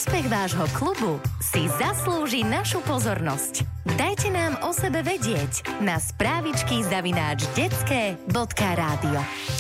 úspech vášho klubu si zaslúži našu pozornosť. Dajte nám o sebe vedieť na správičky@detske.radio.